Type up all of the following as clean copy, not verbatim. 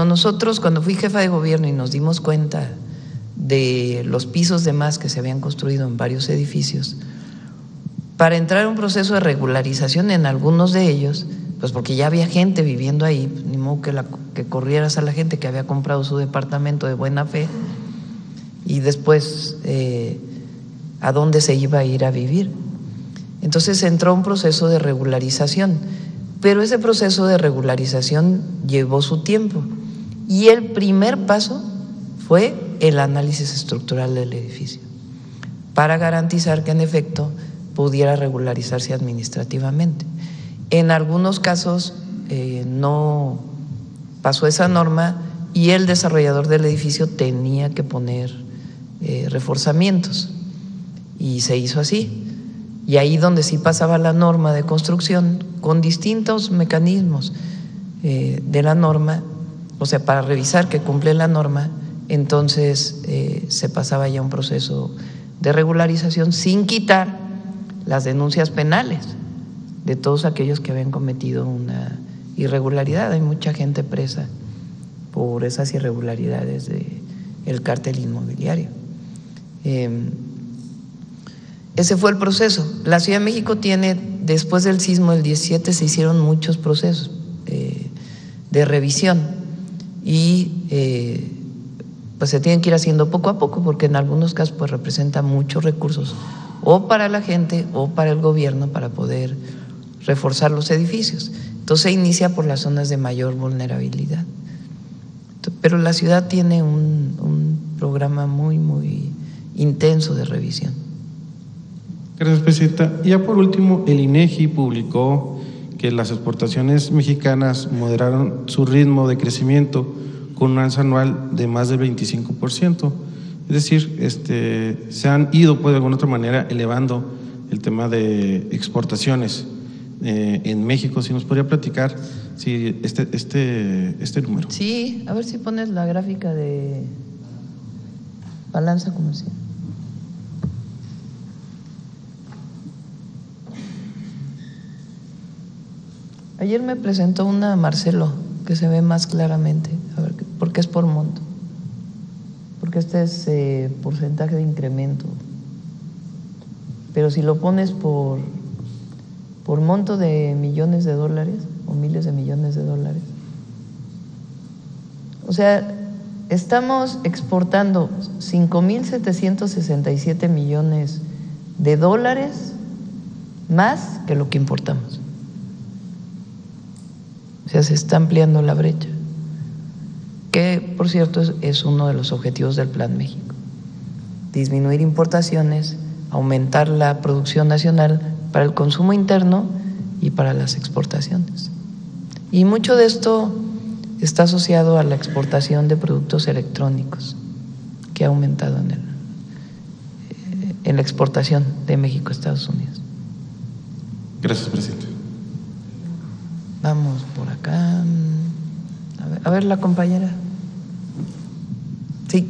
cuando fui jefa de gobierno y nos dimos cuenta de los pisos de más que se habían construido en varios edificios, para entrar a un proceso de regularización en algunos de ellos, pues porque ya había gente viviendo ahí, pues ni modo que corrieras a la gente que había comprado su departamento de buena fe y después a dónde se iba a ir a vivir. Entonces entró un proceso de regularización, pero ese proceso de regularización llevó su tiempo y el primer paso fue el análisis estructural del edificio para garantizar que en efecto pudiera regularizarse administrativamente. En algunos casos no pasó esa norma y el desarrollador del edificio tenía que poner reforzamientos y se hizo así. Y ahí donde sí pasaba la norma de construcción, con distintos mecanismos de la norma, o sea, para revisar que cumple la norma, entonces se pasaba ya un proceso de regularización sin quitar las denuncias penales de todos aquellos que habían cometido una irregularidad. Hay mucha gente presa por esas irregularidades del cártel inmobiliario. Ese fue el proceso. La Ciudad de México tiene, después del sismo del 17, se hicieron muchos procesos de revisión y pues se tienen que ir haciendo poco a poco porque en algunos casos pues representa muchos recursos o para la gente o para el gobierno para poder reforzar los edificios. Entonces se inicia por las zonas de mayor vulnerabilidad. Pero la ciudad tiene un programa muy, muy intenso de revisión. Gracias, presidenta. Y ya por último, el INEGI publicó que las exportaciones mexicanas moderaron su ritmo de crecimiento con un alza anual de más del 25%. Es decir, se han ido pues de alguna otra manera elevando el tema de exportaciones en México. Si nos podría platicar si este número. Sí, a ver si pones la gráfica de balanza comercial. Ayer me presentó una Marcelo que se ve más claramente, a ver, porque es por monto, porque este es porcentaje de incremento, pero si lo pones por monto de millones de dólares o miles de millones de dólares, o sea, estamos exportando 5,767 millones de dólares más que lo que importamos. O sea, se está ampliando la brecha, que por cierto es uno de los objetivos del Plan México: disminuir importaciones, aumentar la producción nacional para el consumo interno y para las exportaciones. Y mucho de esto está asociado a la exportación de productos electrónicos, que ha aumentado en la exportación de México a Estados Unidos. Gracias, presidente. Vamos por acá. A ver la compañera. Sí.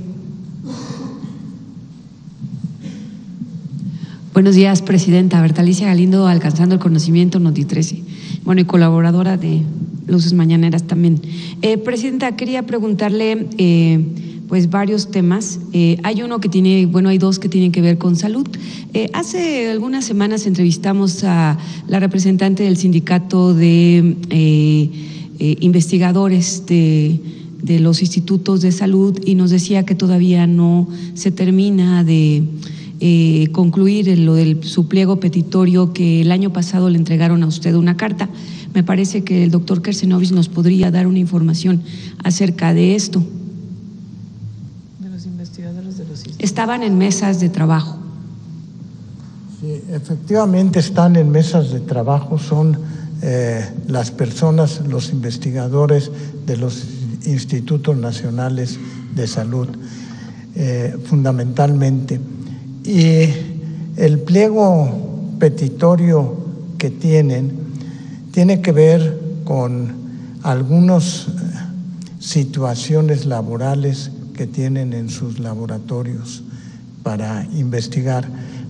Buenos días, presidenta. Bertalicia Galindo, Alcanzando el Conocimiento, Noti 13. Bueno, y colaboradora de Luces Mañaneras también. Presidenta, quería preguntarle pues varios temas. Hay uno que tiene, bueno, hay dos que tienen que ver con salud. Hace algunas semanas entrevistamos a la representante del sindicato de investigadores de los institutos de salud y nos decía que todavía no se termina de concluir lo del su pliego petitorio, que el año pasado le entregaron a usted una carta. Me parece que el doctor Kersenovich nos podría dar una información acerca de esto. De los investigadores de los institutos. Estaban en mesas de trabajo. Sí, efectivamente están en mesas de trabajo, son las personas, los investigadores de los institutos nacionales de salud, fundamentalmente. Y el pliego petitorio que tiene que ver con algunas situaciones laborales que tienen en sus laboratorios para investigar.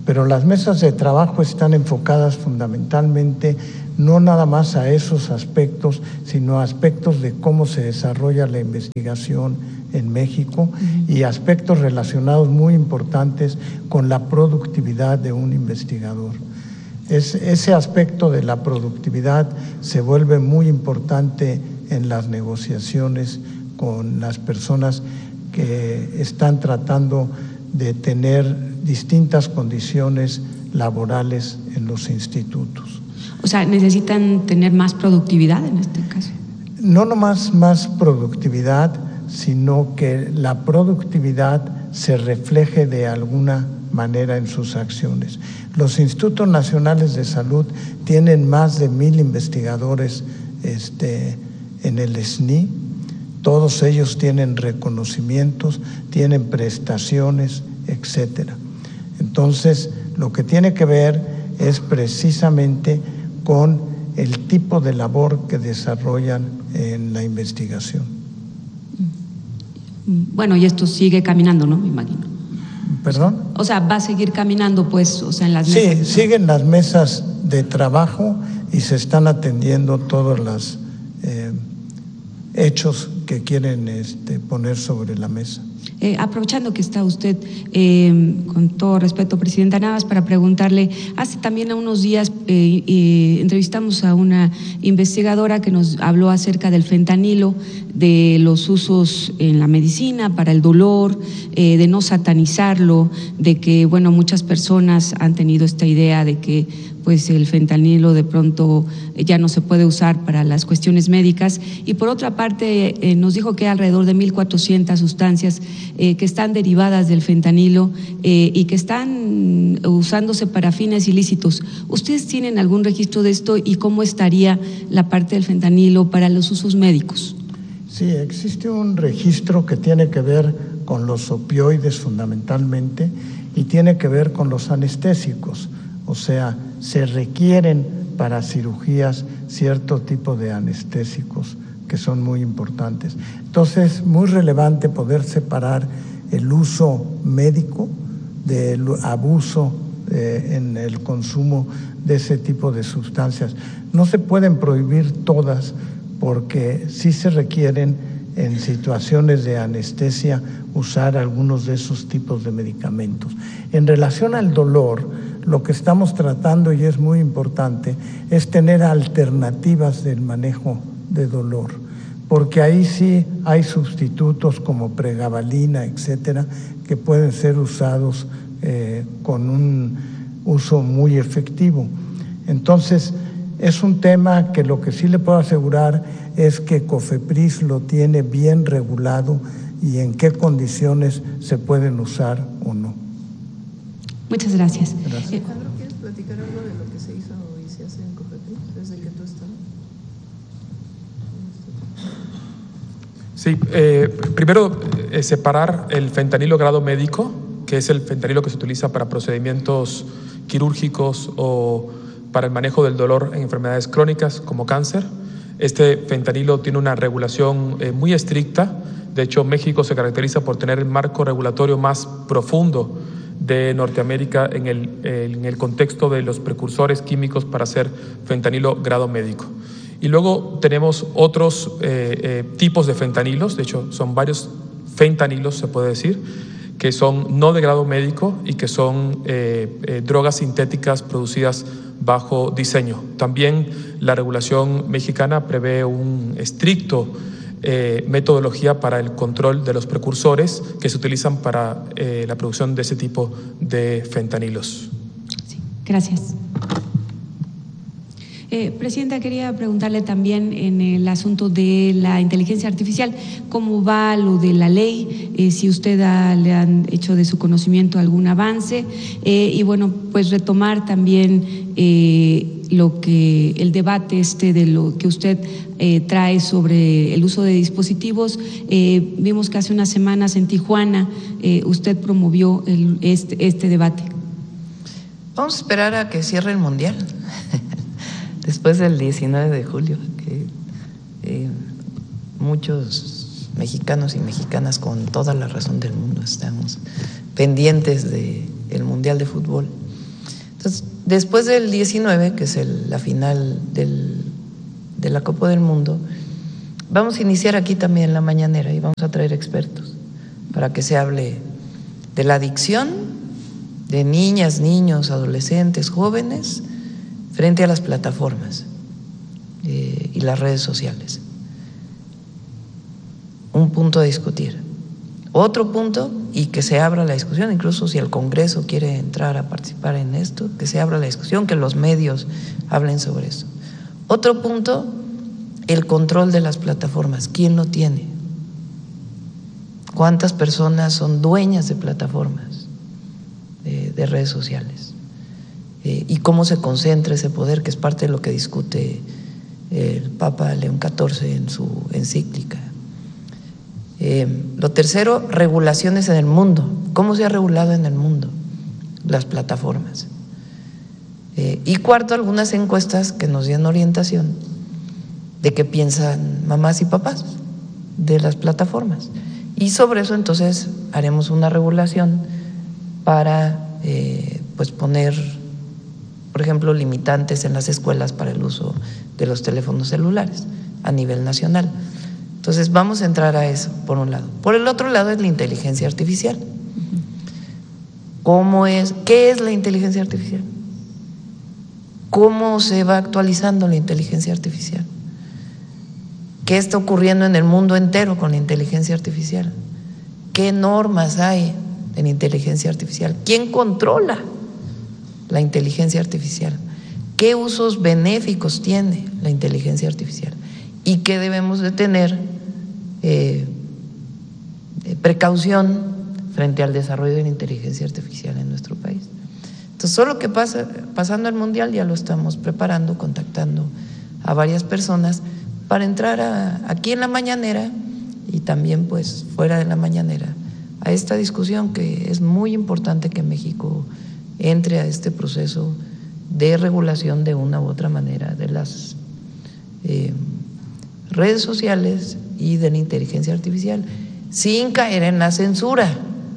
Pero las mesas de trabajo están enfocadas fundamentalmente no nada más a esos aspectos, sino a aspectos de cómo se desarrolla la investigación en México y aspectos relacionados muy importantes con la productividad de un investigador. Ese aspecto de la productividad se vuelve muy importante en las negociaciones con las personas que están tratando de tener distintas condiciones laborales en los institutos. O sea, ¿necesitan tener más productividad en este caso? No nomás más productividad, sino que la productividad se refleje de alguna manera en sus acciones. Los institutos nacionales de salud tienen más de 1,000 investigadores en el SNI. Todos ellos tienen reconocimientos, tienen prestaciones, etcétera. Entonces, lo que tiene que ver es precisamente con el tipo de labor que desarrollan en la investigación. Bueno, y esto sigue caminando, ¿no? Me imagino. ¿Perdón? O sea, va a seguir caminando, pues, o sea, en las mesas. Sí, siguen las mesas de trabajo y se están atendiendo todos los hechos que quieren poner sobre la mesa. Aprovechando que está usted, con todo respeto, Presidenta, nada más para preguntarle, hace también a unos días entrevistamos a una investigadora que nos habló acerca del fentanilo, de los usos en la medicina para el dolor, de no satanizarlo, de que, bueno, muchas personas han tenido esta idea de que pues el fentanilo de pronto ya no se puede usar para las cuestiones médicas, y por otra parte nos dijo que hay alrededor de 1,400 sustancias que están derivadas del fentanilo y que están usándose para fines ilícitos. ¿Ustedes tienen algún registro de esto y cómo estaría la parte del fentanilo para los usos médicos? Sí, existe un registro que tiene que ver con los opioides fundamentalmente y tiene que ver con los anestésicos. O sea, se requieren para cirugías cierto tipo de anestésicos que son muy importantes. Entonces, es muy relevante poder separar el uso médico del abuso en el consumo de ese tipo de sustancias. No se pueden prohibir todas porque sí se requieren en situaciones de anestesia usar algunos de esos tipos de medicamentos. En relación al dolor, lo que estamos tratando, y es muy importante, es tener alternativas del manejo de dolor, porque ahí sí hay sustitutos como pregabalina, etcétera, que pueden ser usados con un uso muy efectivo. Entonces, es un tema que lo que sí le puedo asegurar es que COFEPRIS lo tiene bien regulado y en qué condiciones se pueden usar o no. Muchas gracias. Gracias. Alejandro, ¿quieres platicar algo de lo que se hizo y se hace en COFEPRIS desde que tú estás? Sí, primero separar el fentanilo grado médico, que es el fentanilo que se utiliza para procedimientos quirúrgicos o para el manejo del dolor en enfermedades crónicas como cáncer. Este fentanilo tiene una regulación muy estricta. De hecho, México se caracteriza por tener el marco regulatorio más profundo de Norteamérica en el contexto de los precursores químicos para hacer fentanilo grado médico. Y luego tenemos otros tipos de fentanilos, de hecho son varios fentanilos, se puede decir, que son no de grado médico y que son drogas sintéticas producidas bajo diseño. También la regulación mexicana prevé un estricto metodología para el control de los precursores que se utilizan para la producción de ese tipo de fentanilos. Sí, gracias. Presidenta, quería preguntarle también en el asunto de la inteligencia artificial, ¿cómo va lo de la ley? Si usted le han hecho de su conocimiento algún avance y bueno, pues retomar también el debate de lo que usted trae sobre el uso de dispositivos. Vimos que hace unas semanas en Tijuana usted promovió este debate. Vamos a esperar a que cierre el Mundial. Después del 19 de julio, que muchos mexicanos y mexicanas con toda la razón del mundo estamos pendientes del Mundial de Fútbol. Entonces, después del 19, que es la final de la Copa del Mundo, vamos a iniciar aquí también la mañanera y vamos a traer expertos para que se hable de la adicción de niñas, niños, adolescentes, jóvenes frente a las plataformas y las redes sociales. Un punto a discutir. Otro punto, y que se abra la discusión, incluso si el Congreso quiere entrar a participar en esto, que se abra la discusión, que los medios hablen sobre eso. Otro punto, el control de las plataformas. ¿Quién lo tiene? ¿Cuántas personas son dueñas de plataformas de redes sociales? Y cómo se concentra ese poder, que es parte de lo que discute el Papa León XIV en su encíclica. Lo tercero, regulaciones en el mundo. ¿Cómo se ha regulado en el mundo las plataformas? Y cuarto, algunas encuestas que nos den orientación de qué piensan mamás y papás de las plataformas. Y sobre eso entonces haremos una regulación para pues poner, por ejemplo, limitantes en las escuelas para el uso de los teléfonos celulares a nivel nacional. Entonces vamos a entrar a eso, por un lado. Por el otro lado es la inteligencia artificial. ¿Qué es la inteligencia artificial? ¿Cómo se va actualizando la inteligencia artificial? ¿Qué está ocurriendo en el mundo entero con la inteligencia artificial? ¿Qué normas hay en inteligencia artificial? ¿Quién controla la inteligencia artificial? ¿Qué usos benéficos tiene la inteligencia artificial? ¿Y qué debemos de tener precaución frente al desarrollo de la inteligencia artificial en nuestro país? Entonces, solo que pasando el Mundial ya lo estamos preparando, contactando a varias personas para entrar aquí en la mañanera y también pues fuera de la mañanera a esta discusión, que es muy importante que México entre a este proceso de regulación de una u otra manera de las redes sociales y de la inteligencia artificial, sin caer en la censura.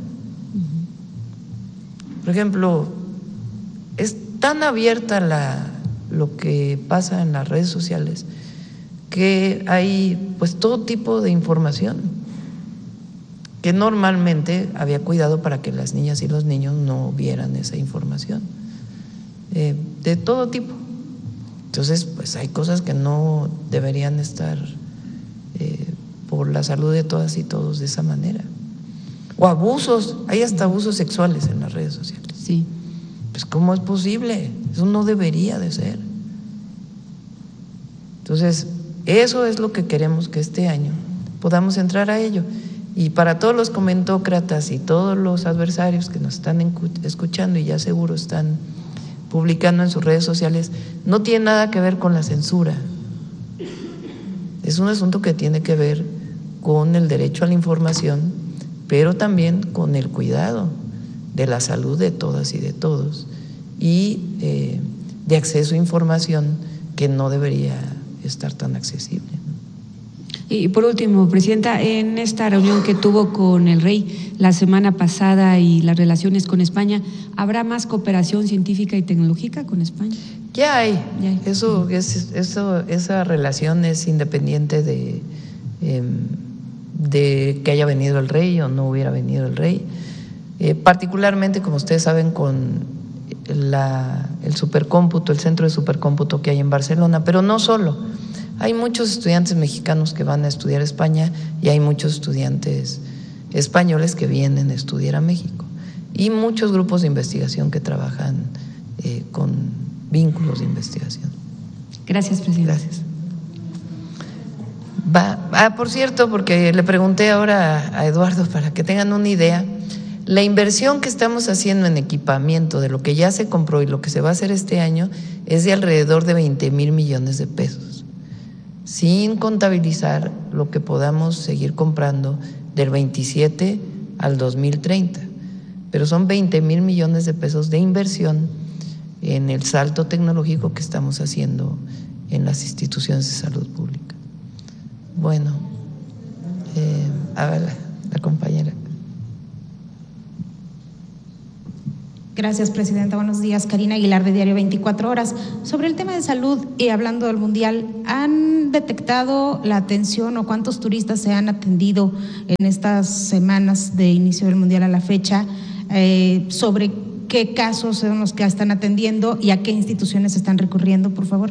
Por ejemplo, es tan abierta lo que pasa en las redes sociales que hay pues todo tipo de información que normalmente había cuidado para que las niñas y los niños no vieran esa información, de todo tipo. Entonces, pues hay cosas que no deberían estar por la salud de todas y todos de esa manera. O abusos, hay hasta abusos sexuales en las redes sociales. Sí. Pues ¿cómo es posible? Eso no debería de ser. Entonces, eso es lo que queremos que este año podamos entrar a ello. Y para todos los comentócratas y todos los adversarios que nos están escuchando y ya seguro están publicando en sus redes sociales, no tiene nada que ver con la censura. Es un asunto que tiene que ver con el derecho a la información, pero también con el cuidado de la salud de todas y de todos y de acceso a información que no debería estar tan accesible. Y por último, Presidenta, en esta reunión que tuvo con el rey la semana pasada y las relaciones con España, ¿habrá más cooperación científica y tecnológica con España? Ya hay. Esa relación es independiente de que haya venido el rey o no hubiera venido el rey. Particularmente, como ustedes saben, con el supercómputo, el centro de supercómputo que hay en Barcelona, pero no solo. Hay muchos estudiantes mexicanos que van a estudiar a España y hay muchos estudiantes españoles que vienen a estudiar a México y muchos grupos de investigación que trabajan con vínculos de investigación. Gracias, Presidenta. Gracias. Por cierto, porque le pregunté ahora a Eduardo para que tengan una idea, la inversión que estamos haciendo en equipamiento de lo que ya se compró y lo que se va a hacer este año es de alrededor de 20,000 millones de pesos, sin contabilizar lo que podamos seguir comprando del 27 al 2030. Pero son 20,000 millones de pesos de inversión en el salto tecnológico que estamos haciendo en las instituciones de salud pública. Bueno, a ver, la compañera. Gracias, Presidenta. Buenos días. Karina Aguilar, de Diario 24 Horas. Sobre el tema de salud y hablando del Mundial, ¿han detectado la atención o cuántos turistas se han atendido en estas semanas de inicio del Mundial a la fecha? Sobre qué casos son los que están atendiendo y a qué instituciones están recurriendo, por favor.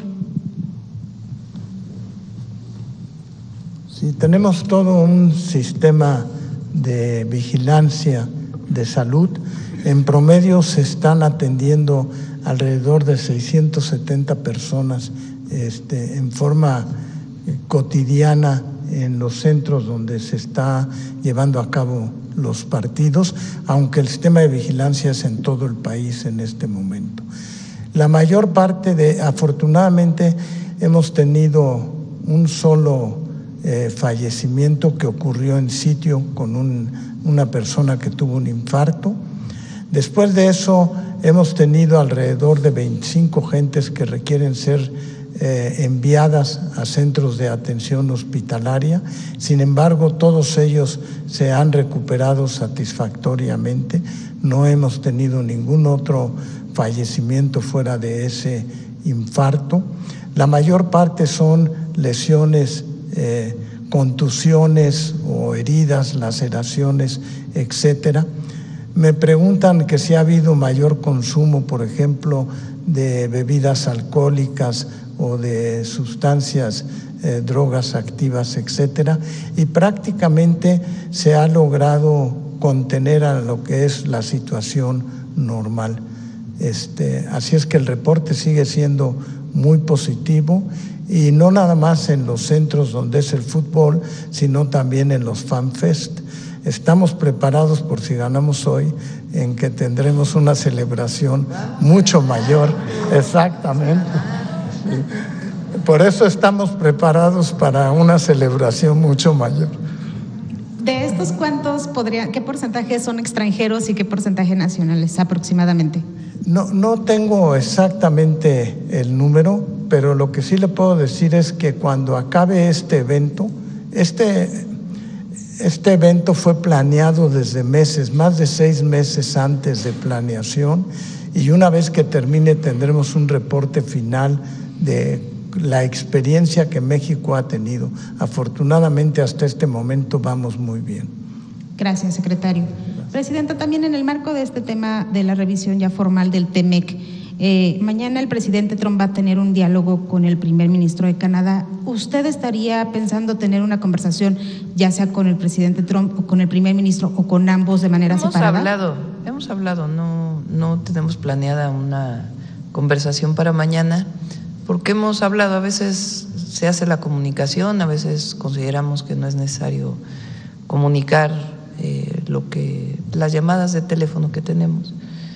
Sí, tenemos todo un sistema de vigilancia de salud. En promedio se están atendiendo alrededor de 670 personas en forma cotidiana en los centros donde se está llevando a cabo los partidos, aunque el sistema de vigilancia es en todo el país en este momento. La mayor parte afortunadamente hemos tenido un solo fallecimiento que ocurrió en sitio con una persona que tuvo un infarto. Después de eso hemos tenido alrededor de 25 gentes que requieren ser enviadas a centros de atención hospitalaria. Sin embargo, todos ellos se han recuperado satisfactoriamente. No hemos tenido ningún otro fallecimiento fuera de ese infarto. La mayor parte son lesiones, contusiones o heridas, laceraciones, etcétera. Me preguntan que si ha habido mayor consumo, por ejemplo, de bebidas alcohólicas o de sustancias, drogas activas, etcétera, y prácticamente se ha logrado contener a lo que es la situación normal. Así es que el reporte sigue siendo muy positivo, y no nada más en los centros donde es el fútbol, sino también en los FanFest. Estamos preparados por si ganamos hoy, en que tendremos una celebración mucho mayor. Exactamente. Sí. Por eso estamos preparados para una celebración mucho mayor. De estos, ¿qué porcentaje son extranjeros y qué porcentaje nacionales aproximadamente? No tengo exactamente el número, pero lo que sí le puedo decir es que cuando acabe este evento, este evento fue planeado desde meses, más de 6 meses antes de planeación, y una vez que termine tendremos un reporte final de la experiencia que México ha tenido. Afortunadamente hasta este momento vamos muy bien. Gracias, secretario. Presidenta, también en el marco de este tema de la revisión ya formal del TEMEC, mañana el presidente Trump va a tener un diálogo con el primer ministro de Canadá. ¿Usted estaría pensando tener una conversación ya sea con el presidente Trump o con el primer ministro o con ambos de manera separada? Hemos hablado, no tenemos planeada una conversación para mañana, porque hemos hablado, a veces se hace la comunicación, a veces consideramos que no es necesario comunicar las llamadas de teléfono que tenemos.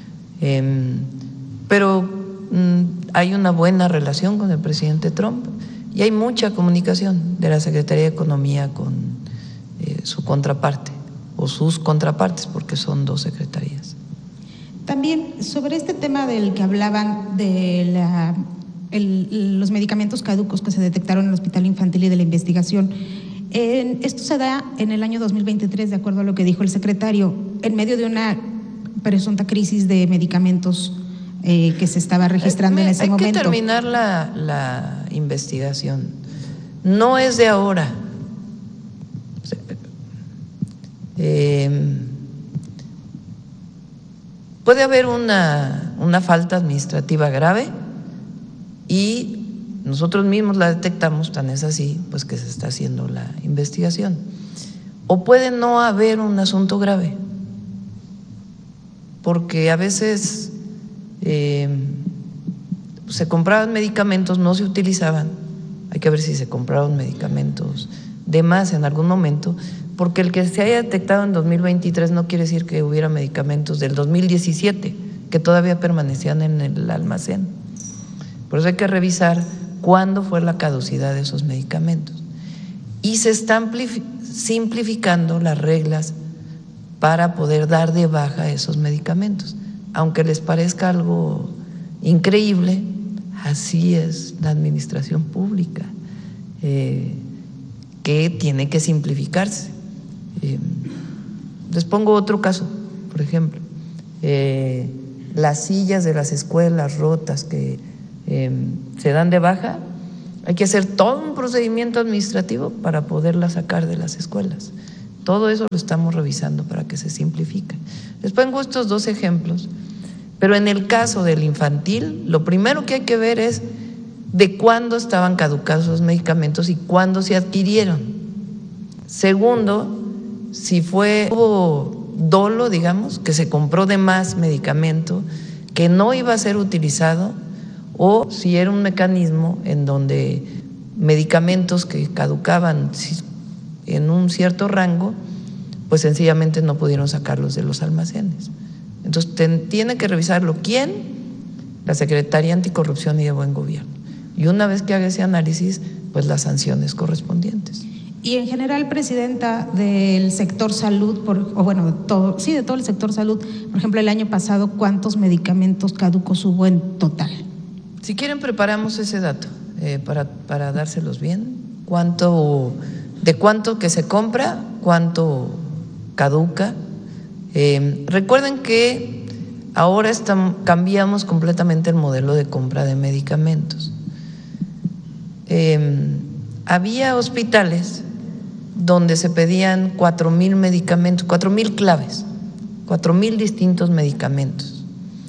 Pero hay una buena relación con el presidente Trump y hay mucha comunicación de la Secretaría de Economía con su contraparte o sus contrapartes, porque son 2 secretarías. También sobre este tema del que hablaban de los medicamentos caducos que se detectaron en el Hospital Infantil y de la investigación. Esto se da en el año 2023, de acuerdo a lo que dijo el secretario, en medio de una presunta crisis de medicamentos que se estaba registrando en ese momento. Hay que terminar la investigación. No es de ahora. Puede haber una falta administrativa grave y nosotros mismos la detectamos, tan es así, pues que se está haciendo la investigación. O puede no haber un asunto grave, porque a veces se compraban medicamentos, no se utilizaban. Hay que ver si se compraron medicamentos de más en algún momento, porque el que se haya detectado en 2023 no quiere decir que hubiera medicamentos del 2017 que todavía permanecían en el almacén. Por eso hay que revisar cuándo fue la caducidad de esos medicamentos. Y se están simplificando las reglas para poder dar de baja esos medicamentos. Aunque les parezca algo increíble, así es la administración pública, que tiene que simplificarse. Les pongo otro caso, por ejemplo. las sillas de las escuelas rotas que se dan de baja, hay que hacer todo un procedimiento administrativo para poderlas sacar de las escuelas. Todo eso lo estamos revisando para que se simplifique. Les pongo estos dos ejemplos, pero en el caso del infantil, lo primero que hay que ver es de cuándo estaban caducados los medicamentos y cuándo se adquirieron. Segundo, si hubo dolo, digamos, que se compró de más medicamento que no iba a ser utilizado, o si era un mecanismo en donde medicamentos que caducaban en un cierto rango, pues sencillamente no pudieron sacarlos de los almacenes. Entonces tiene que revisarlo. ¿Quién? La Secretaría Anticorrupción y de Buen Gobierno. Y una vez que haga ese análisis, pues las sanciones correspondientes. Y en general, Presidenta, del sector salud, de todo el sector salud, por ejemplo, el año pasado, ¿cuántos medicamentos caducos hubo en total? Si quieren, preparamos ese dato para dárselos bien. De cuánto que se compra, cuánto caduca. Recuerden que ahora cambiamos completamente el modelo de compra de medicamentos. Había hospitales donde se pedían 4,000 medicamentos, 4,000 claves, 4,000 distintos medicamentos.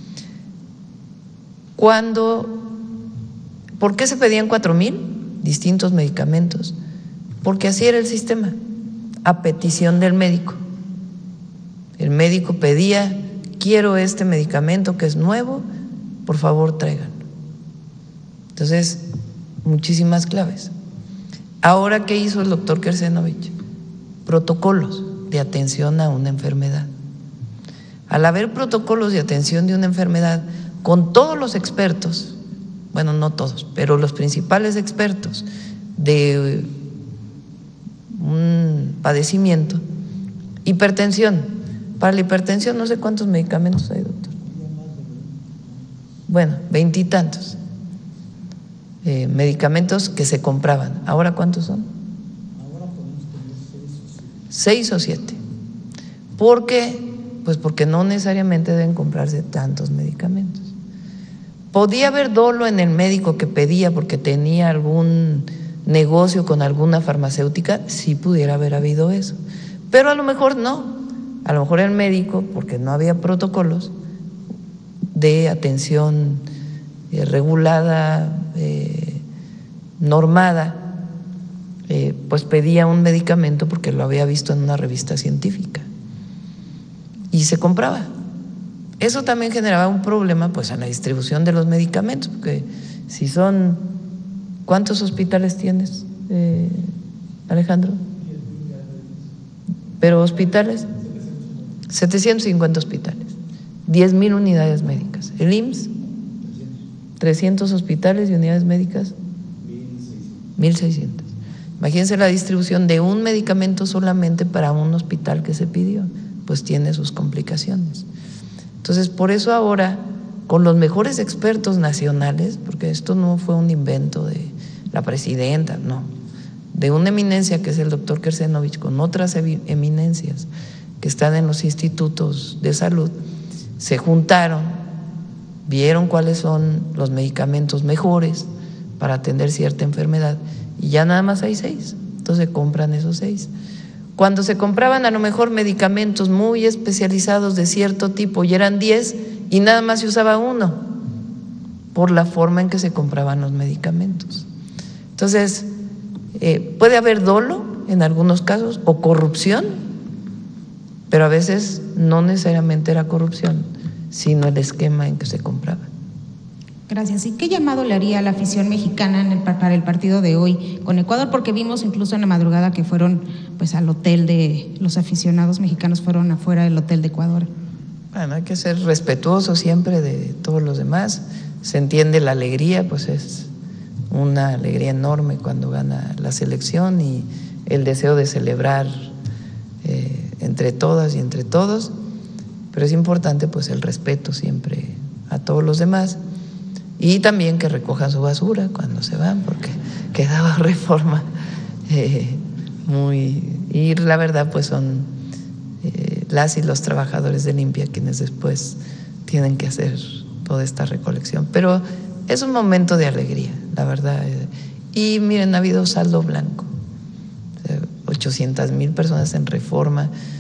¿Por qué se pedían 4,000 distintos medicamentos? Porque así era el sistema, a petición del médico. El médico pedía: quiero este medicamento que es nuevo, por favor tráiganlo. Entonces, muchísimas claves. Ahora, ¿qué hizo el doctor Kersenovich? Protocolos de atención a una enfermedad. Al haber protocolos de atención de una enfermedad, con todos los expertos, bueno, no todos, pero los principales expertos de un padecimiento, hipertensión. Para la hipertensión no sé cuántos medicamentos hay, doctor. Bueno, 20 y tantos medicamentos que se compraban. ¿Ahora cuántos son? Ahora podemos tener 6 o 7. ¿Por qué? Pues porque no necesariamente deben comprarse tantos medicamentos. Podía haber dolo en el médico que pedía porque tenía algún negocio con alguna farmacéutica, sí pudiera haber habido eso, pero a lo mejor no. A lo mejor el médico, porque no había protocolos de atención regulada, normada, pues pedía un medicamento porque lo había visto en una revista científica y se compraba. Eso también generaba un problema pues en la distribución de los medicamentos, porque si son… ¿Cuántos hospitales tienes, Alejandro? ¿Pero hospitales? 750 hospitales, 10,000 unidades médicas. El IMSS, 300 hospitales y unidades médicas, 1,600. Imagínense la distribución de un medicamento solamente para un hospital que se pidió, pues tiene sus complicaciones. Entonces, por eso ahora, con los mejores expertos nacionales, porque esto no fue un invento de la presidenta, no, de una eminencia que es el doctor Kersenovich, con otras eminencias que están en los institutos de salud, se juntaron, vieron cuáles son los medicamentos mejores para atender cierta enfermedad y ya nada más hay 6, entonces compran esos 6. Cuando se compraban a lo mejor medicamentos muy especializados de cierto tipo y eran 10 y nada más se usaba 1 por la forma en que se compraban los medicamentos. Entonces, puede haber dolo en algunos casos o corrupción, pero a veces no necesariamente era corrupción, sino el esquema en que se compraba. Gracias. ¿Y qué llamado le haría a la afición mexicana para el partido de hoy con Ecuador? Porque vimos incluso en la madrugada que fueron pues al hotel de los aficionados mexicanos, fueron afuera del hotel de Ecuador. Bueno, hay que ser respetuoso siempre de todos los demás. Se entiende la alegría, pues es una alegría enorme cuando gana la selección y el deseo de celebrar entre todas y entre todos, pero es importante pues el respeto siempre a todos los demás y también que recojan su basura cuando se van, porque quedaba Reforma y la verdad pues son las y los trabajadores de Limpia quienes después tienen que hacer toda esta recolección. Pero es un momento de alegría, la verdad. Y miren, ha habido saldo blanco. 800,000 personas en Reforma.